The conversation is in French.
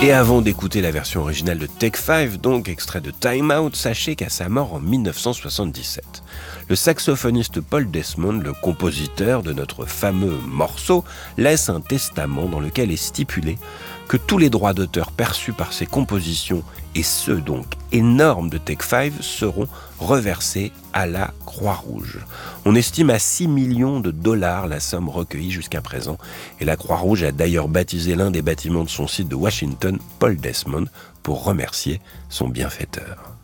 Et avant d'écouter la version originale de Take 5, donc extrait de Time Out, sachez qu'à sa mort en 1977, le saxophoniste Paul Desmond, le compositeur de notre fameux morceau, laisse un testament dans lequel est stipulé que tous les droits d'auteur perçus par ses compositions, et ceux donc énormes de Take 5, seront reversés à la Croix-Rouge. On estime à 6 millions de dollars la somme recueillie jusqu'à présent, et la Croix-Rouge a d'ailleurs baptisé l'un des bâtiments de son site de Washington, Paul Desmond, pour remercier son bienfaiteur.